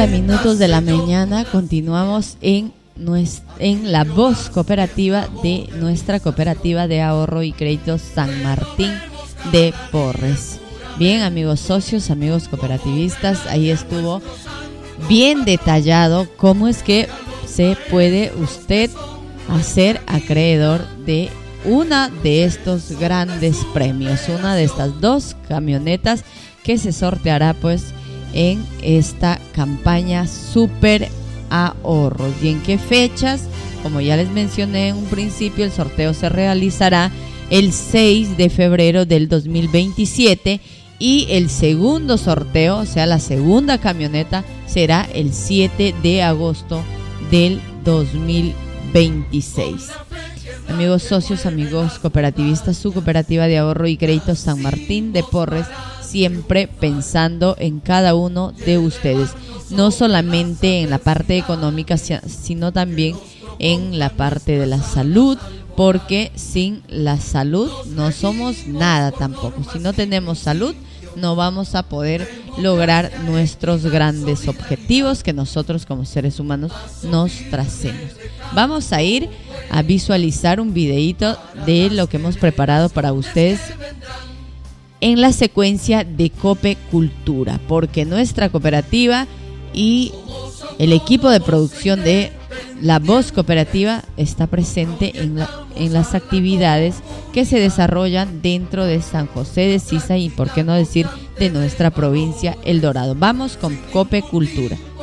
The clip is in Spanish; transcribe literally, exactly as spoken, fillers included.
treinta minutos de la mañana. Continuamos en, nuestra, en la voz cooperativa de nuestra cooperativa de ahorro y crédito San Martín de Porres. Bien, amigos socios, amigos cooperativistas, ahí estuvo bien detallado cómo es que se puede usted hacer acreedor de una de estos grandes premios, una de estas dos camionetas que se sorteará pues en esta campaña Super Ahorros. ¿Y en qué fechas? Como ya les mencioné en un principio, el sorteo se realizará el seis de febrero del dos mil veintisiete y el segundo sorteo, o sea la segunda camioneta, será el siete de agosto del dos mil veintiséis. Amigos socios, amigos cooperativistas, su cooperativa de ahorro y crédito San Martín de Porres, siempre pensando en cada uno de ustedes, no solamente en la parte económica, sino también en la parte de la salud, porque sin la salud no somos nada tampoco. Si no tenemos salud, no vamos a poder lograr nuestros grandes objetivos que nosotros como seres humanos nos tracemos. Vamos a ir a visualizar un videíto de lo que hemos preparado para ustedes en la secuencia de Cope Cultura, porque nuestra cooperativa y el equipo de producción de La Voz Cooperativa está presente en, la, en las actividades que se desarrollan dentro de San José de Sisa y, por qué no decir, de nuestra provincia El Dorado. Vamos con Cope Cultura.